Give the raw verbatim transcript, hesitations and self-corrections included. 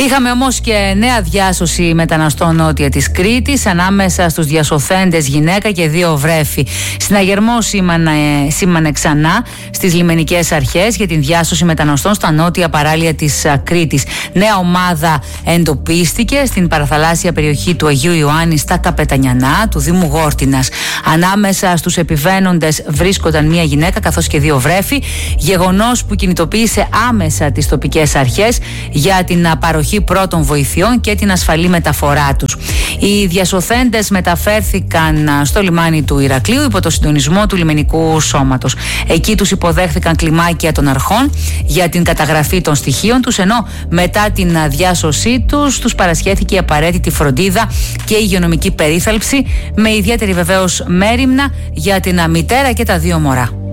Είχαμε όμως και νέα διάσωση μεταναστών νότια της Κρήτης, ανάμεσα στους διασωθέντες γυναίκα και δύο βρέφη. Συναγερμό σήμανε, σήμανε ξανά στις λιμενικές αρχές για την διάσωση μεταναστών στα νότια παράλια της Κρήτης. Νέα ομάδα εντοπίστηκε στην παραθαλάσσια περιοχή του Αγίου Ιωάννη στα Καπετανιανά του Δήμου Γόρτινας. Ανάμεσα στους επιβαίνοντες βρίσκονταν μια γυναίκα καθώς και δύο βρέφη, γεγονός που κινητοποίησε άμεσα τις τοπικές αρχές για την παροχή πρώτων βοηθειών και την ασφαλή μεταφορά τους. Οι διασωθέντες μεταφέρθηκαν στο λιμάνι του Ηρακλείου υπό το συντονισμό του λιμενικού σώματος. Εκεί τους υποδέχθηκαν κλιμάκια των αρχών για την καταγραφή των στοιχείων τους, ενώ μετά την διάσωσή τους τους παρασχέθηκε η απαραίτητη φροντίδα και υγειονομική περίθαλψη, με ιδιαίτερη βεβαίως μέριμνα για την μητέρα και τα δύο μωρά.